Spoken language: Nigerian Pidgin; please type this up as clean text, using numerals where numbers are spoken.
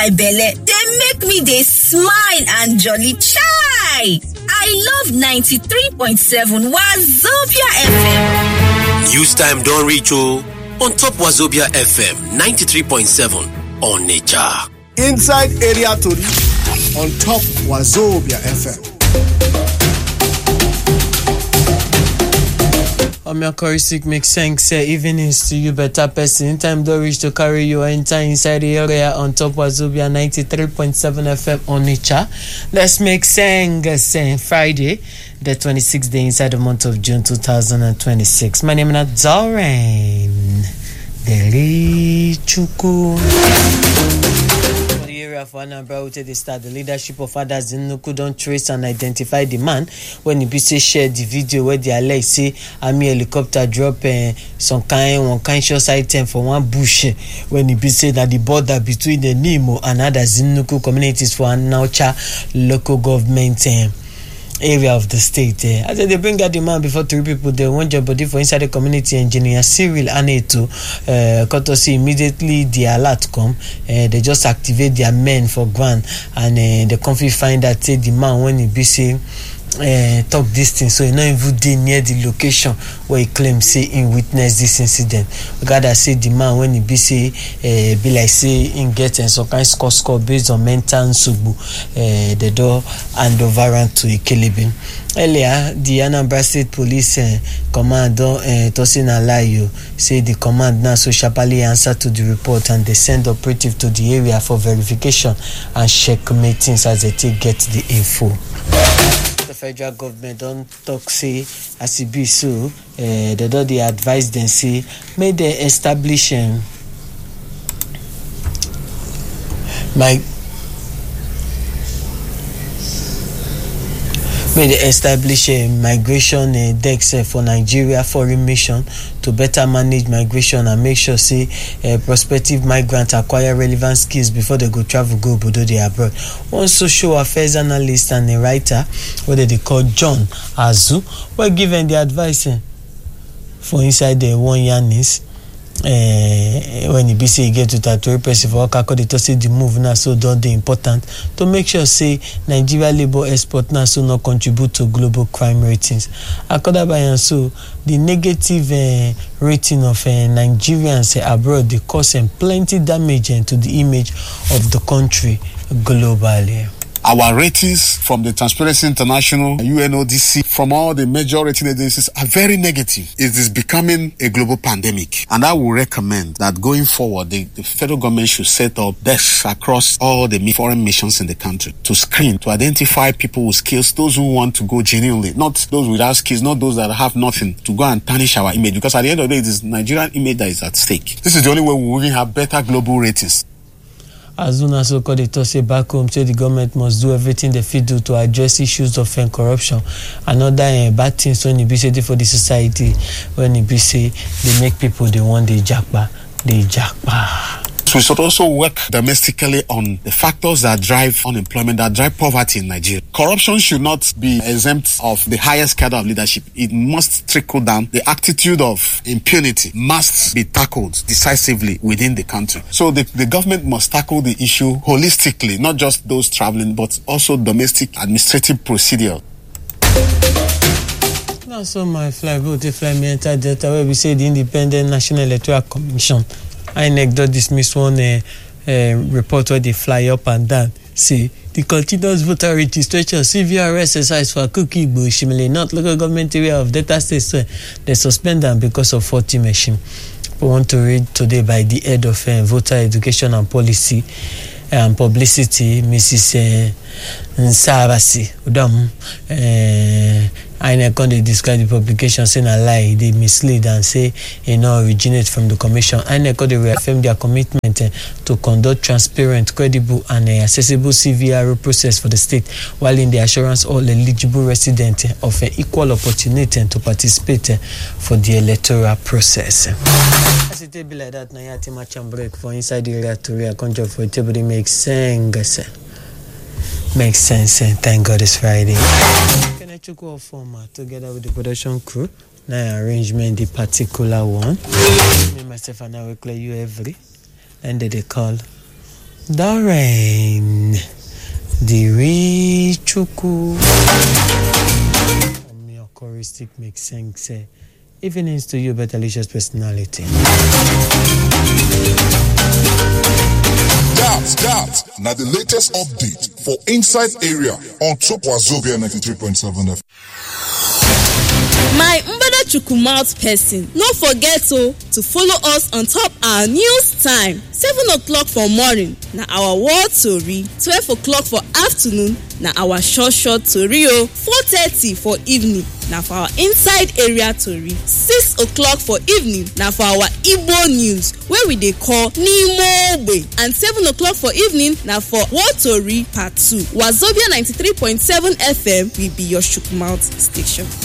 my belle, they make me dey smile and jolly chai. I love 93.7 Wazobia FM. News time don't reach on top Wazobia FM 93.7 on Nature. Inside area Tori on top Wazobia FM. Your Sick makes sense. Say evenings to you, better person. In time don't reach to carry you enter inside the area on top Wazobia 93.7 FM on Nature. Let's make sense. Friday, the 26th day inside the month of June 2026. My name is Doreen Deri Chuku. For Anambra, they start the leadership of others in Nuku don't trace and identify the man when the BC shared the video where they allege say Army helicopter drop one kind short item for one bush when the BC that the border between the Nimo and others in Nuku communities for Anaucha local government area of the state. As they bring out the man before 3 people, they want your body for inside the community engineer Cyril Aneto. Courtesy immediately the alert come. They just activate their men for ground and they confirm find that the man when he be say talk this thing, so he not even dey near the location where he claims say he witnessed this incident. We gotta say the man when he be say be like say he get some kind score based on mental subu the door and over to Ikelebin. Earlier, the Anambra State Police Command Tosin Alayo say the command now so sharply answer to the report and they send operative to the area for verification and checkmating as they take get the info. The federal government don't talk say as it be so they don't they advise them say may they establish a migration desk for Nigeria foreign mission to better manage migration and make sure say prospective migrants acquire relevant skills before they go travel go obodo they abroad. One social affairs analyst and a writer, what they call John Azu, were given the advice for inside the 1 year news. When he be say he get to tattoo person for Okako, they say the move now so don't they important to make sure say Nigeria labor export now so not contribute to global crime ratings. According so the negative rating of Nigerians abroad they cause plenty damage to the image of the country globally. Our ratings from the Transparency International, UNODC, from all the major rating agencies are very negative. It is becoming a global pandemic. And I will recommend that going forward, the federal government should set up desks across all the foreign missions in the country to screen, to identify people with skills, those who want to go genuinely, not those without skills, not those that have nothing, to go and tarnish our image. Because at the end of the day, it is Nigerian image that is at stake. This is the only way we will have better global ratings. As soon as we call it to say back home, say the government must do everything they fit do to address issues of corruption and other bad things when it be say for the society, when it be say they make people they want the jackpot. We should also work domestically on the factors that drive unemployment, that drive poverty in Nigeria. Corruption should not be exempt of the highest cadre of leadership. It must trickle down. The attitude of impunity must be tackled decisively within the country. So the government must tackle the issue holistically, not just those traveling, but also domestic administrative procedure. Now, so my flyboat, they fly me enter Delta, where we say the Independent National Electoral Commission, INEC don't dismiss one report where they fly up and down. See, the continuous voter registration CVR exercise for Cookie Bushimile, not local government area of Delta State, so they suspend them because of faulty machine. We want to read today by the head of voter education and policy and publicity, Mrs. Nsarasi Udam. INEC they describe the publication saying a lie, they mislead and say it not originate from the commission. INEC they reaffirm their commitment to conduct transparent, credible and accessible CVR process for the state, while in the assurance all eligible residents of equal opportunity to participate for the electoral process. As it be like that, now you have to break for inside the area to real control for it, but it makes sense. Makes sense. Thank God it's Friday. Chuku Former together with the production crew. Now arrangement the particular one. Me myself and I will clear you every and they call Darren Dirichuku. Your choristic makes sense. Evenings to you, Betalicious personality. That now the latest update for inside area on top Wazobia 93.7 FM. My Mbada Chukumouth person, no forget to follow us on top our news time. 7 o'clock for morning, na our world tori. 12 o'clock for afternoon, na our short tori. 4:30 for evening, na for our inside area tori. 6 o'clock for evening, na for our Igbo news, where we dey call N'ime Ogbe. And 7 o'clock for evening, na for world tori part 2. Wazobia 93.7 FM will be your Chukumouth station.